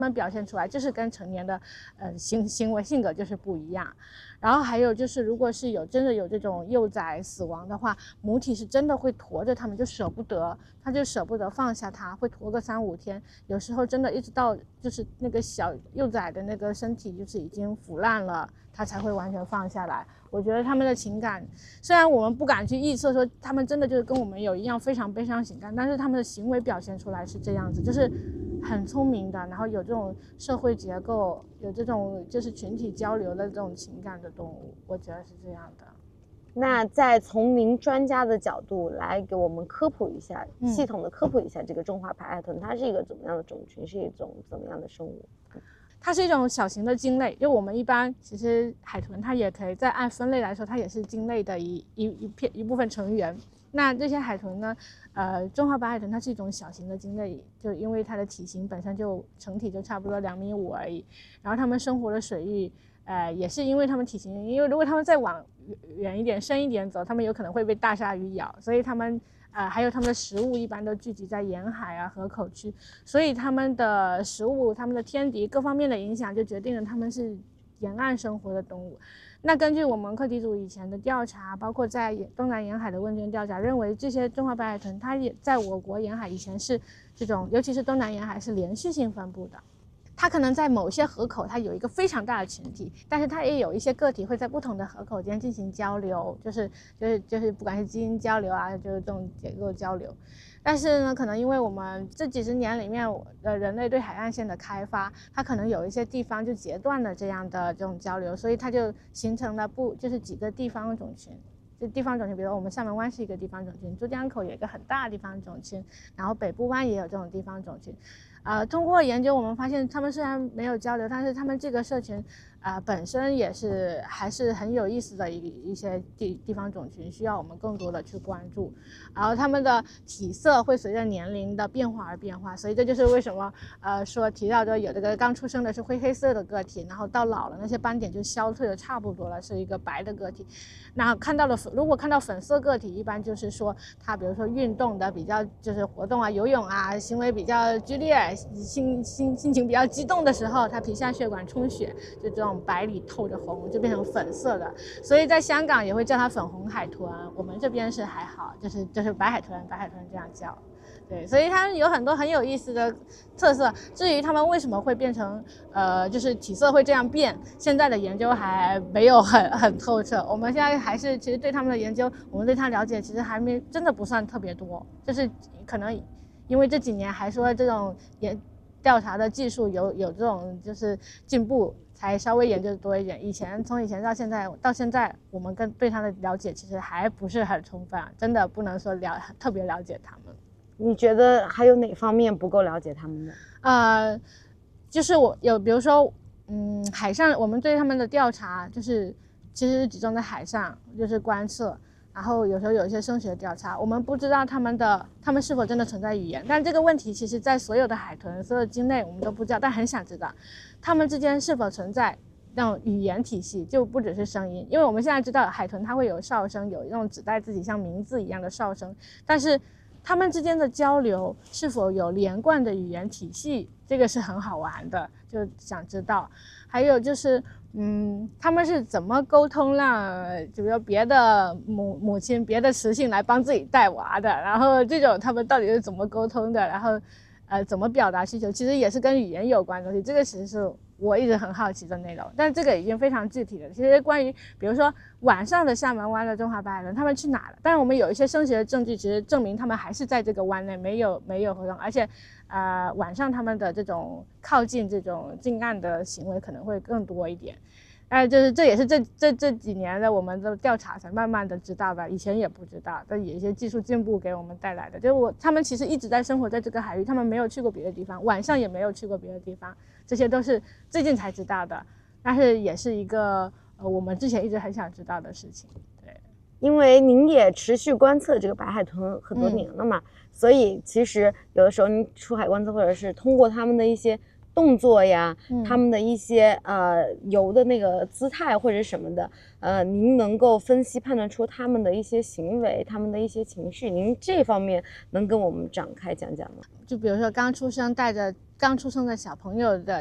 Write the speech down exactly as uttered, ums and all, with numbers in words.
他们表现出来就是跟成年的呃行行为性格就是不一样。然后还有就是，如果是有真的有这种幼崽死亡的话，母体是真的会驮着它们，就舍不得，它就舍不得放下它，会驮个三五天，有时候真的一直到就是那个小幼崽的那个身体就是已经腐烂了，它才会完全放下来。我觉得他们的情感，虽然我们不敢去预测说他们真的就是跟我们有一样非常悲伤情感，但是他们的行为表现出来是这样子，就是很聪明的，然后有这种社会结构，有这种就是群体交流的这种情感的动物，我觉得是这样的。 那再从您专家的角度来给我们科普一下， 嗯、 系统的科普一下这个中华白海豚，它是一个怎么样的种群，是一种怎么样的生物？ 它是一种小型的鲸类，就我们一般其实海豚它也可以在按分类来说，它也是鲸类的一一一片一部分成员。那这些海豚呢，呃，中华白海豚它是一种小型的鲸类，就因为它的体型本身就成体就差不多两米五而已。然后它们生活的水域，呃，也是因为它们体型，因为如果它们再往远一点、深一点走，它们有可能会被大鲨鱼咬，所以它们。呃，还有它们的食物一般都聚集在沿海啊、河口区，所以它们的食物、它们的天敌各方面的影响，就决定了它们是沿岸生活的动物。那根据我们课题组以前的调查，包括在东南沿海的问卷调查，认为这些中华白海豚它也在我国沿海以前是这种，尤其是东南沿海是连续性分布的。它可能在某些河口它有一个非常大的群体，但是它也有一些个体会在不同的河口间进行交流，就是就是就是不管是基因交流啊，就是这种结构交流。但是呢，可能因为我们这几十年里面的人类对海岸线的开发，它可能有一些地方就截断了这样的这种交流，所以它就形成了不就是几个地方种群。就地方种群，比如我们厦门湾是一个地方种群，珠江口有一个很大的地方种群，然后北部湾也有这种地方种群。呃，通过研究我们发现，他们虽然没有交流，但是他们这个社群，呃，本身也是还是很有意思的一一些地地方种群，需要我们更多的去关注。然后他们的体色会随着年龄的变化而变化，所以这就是为什么呃说提到的有这个刚出生的是灰黑色的个体，然后到老了那些斑点就消退的差不多了，是一个白的个体。那看到了如果看到粉色个体，一般就是说它比如说运动的比较就是活动啊、游泳啊，行为比较剧烈。心心心情比较激动的时候，它皮下血管充血，就这种白里透着红，就变成粉色的。所以在香港也会叫它粉红海豚，我们这边是还好，就是就是白海豚，白海豚这样叫。对，所以它有很多很有意思的特色。至于它们为什么会变成呃，就是体色会这样变，现在的研究还没有很很透彻。我们现在还是其实对它们的研究，我们对它了解其实还没真的不算特别多，就是可能。因为这几年还说这种研调查的技术有有这种就是进步，才稍微研究多一点。以前从以前到现在到现在，我们跟对他的了解其实还不是很充分，真的不能说了特别了解他们。 你觉得还有哪方面不够了解他们呢？ 呃，就是我有比如说，嗯，海上我们对他们的调查就是其实集中在海上，就是观测。然后有时候有一些声学调查，我们不知道他们的他们是否真的存在语言，但这个问题其实在所有的海豚、所有鲸类我们都不知道，但很想知道，他们之间是否存在那种语言体系，就不只是声音，因为我们现在知道海豚它会有哨声，有那种指代自己像名字一样的哨声，但是他们之间的交流是否有连贯的语言体系，这个是很好玩的，就想知道。还有就是嗯，他们是怎么沟通让，比如别的母母亲、别的雌性来帮自己带娃的？然后这种他们到底是怎么沟通的？然后，呃，怎么表达需求？其实也是跟语言有关的东西。这个其实是我一直很好奇的内容，但这个已经非常具体了。其实关于比如说晚上的厦门湾的中华白海豚，他们去哪了？但是我们有一些声学的证据，其实证明他们还是在这个湾内，没有没有活动，而且。呃，晚上他们的这种靠近这种近岸的行为可能会更多一点，呃，就是这也是这这这几年的我们的调查才慢慢的知道吧，以前也不知道，但有一些技术进步给我们带来的。就是我他们其实一直在生活在这个海域，他们没有去过别的地方，晚上也没有去过别的地方，这些都是最近才知道的，但是也是一个呃我们之前一直很想知道的事情。对， 因为您也持续观测这个白海豚很多年了嘛。嗯，所以其实有的时候你出海观测，或者是通过他们的一些动作呀， 嗯他们的一些呃游的那个姿态或者什么的，呃，您能够分析判断出他们的一些行为，他们的一些情绪，您这方面能跟我们展开讲讲吗？ 就比如说刚出生带着刚出生的小朋友的